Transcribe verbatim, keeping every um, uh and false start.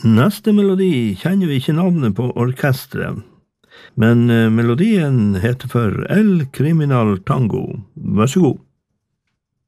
Neste melodi kjenner vi ikke navnet på orkestret, men melodien heter for El Criminal Tango. Vær så god.